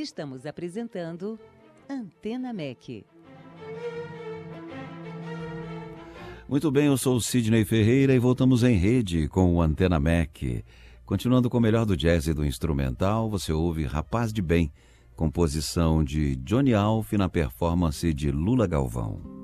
Estamos apresentando Antena MEC. Muito bem, eu sou o Sidney Ferreira e voltamos em rede com o Antena MEC. Continuando com o melhor do jazz e do instrumental, você ouve Rapaz de Bem, composição de Johnny Alf na performance de Lula Galvão.